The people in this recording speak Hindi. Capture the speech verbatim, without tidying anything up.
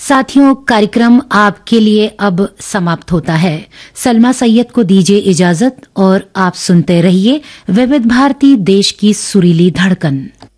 साथियों, कार्यक्रम आपके लिए अब समाप्त होता है। सलमा सैयद को दीजिए इजाजत और आप सुनते रहिए विविध भारती, देश की सुरीली धड़कन।